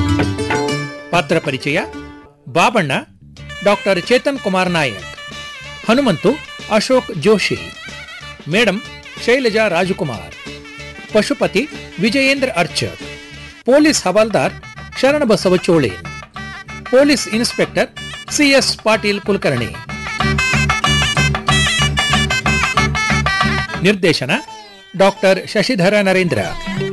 ಪಾತ್ರ ಪರಿಚಯ: Babanna doctor Chetan Kumar Nayak, Hanumanthu Ashok Joshi, madam Shailaja Rajkumar, Pashupati Vijayendra Archak, police ಹವಾಲ್ದಾರ್ Sharanabasava ಚೋಳೇನ್, police inspector CS Patil Kulkarni. ನಿರ್ದೇಶನ ಡಾಕ್ಟರ್ ಶಶಿಧರ ನರೇಂದ್ರ.